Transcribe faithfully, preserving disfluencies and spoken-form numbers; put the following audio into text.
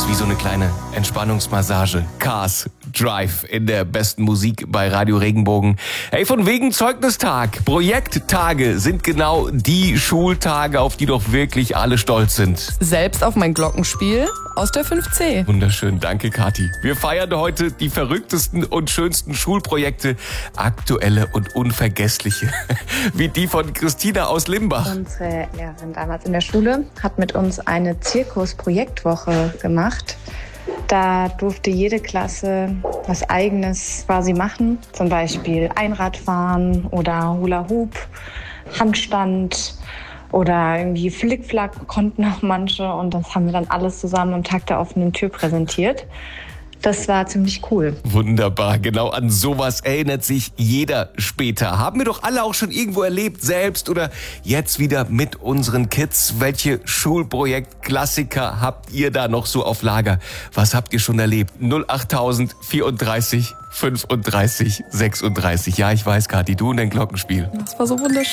ist wie so eine kleine Entspannungsmassage. Cars Drive in der besten Musik bei Radio Regenbogen. Hey, von wegen Zeugnistag. Projekttage sind genau die Schultage, auf die doch wirklich alle stolz sind. Selbst auf mein Glockenspiel aus der fünf C. Wunderschön, danke Kathi. Wir feiern heute die verrücktesten und schönsten Schulprojekte, aktuelle und unvergessliche, wie die von Christina aus Limbach. Unsere Lehrerin damals in der Schule hat mit uns eine Zirkus-Projektwoche gemacht. Da durfte jede Klasse was Eigenes quasi machen, zum Beispiel Einradfahren oder Hula Hoop, Handstand oder irgendwie Flickflack konnten auch manche, und das haben wir dann alles zusammen am Tag der offenen Tür präsentiert. Das war ziemlich cool. Wunderbar, genau an sowas erinnert sich jeder später. Haben wir doch alle auch schon irgendwo erlebt, selbst oder jetzt wieder mit unseren Kids. Welche Schulprojekt-Klassiker habt ihr da noch so auf Lager? Was habt ihr schon erlebt? null acht vierunddreißig fünfunddreißig sechsunddreißig. Ja, ich weiß, Kathi, du und dein Glockenspiel. Das war so wunderschön.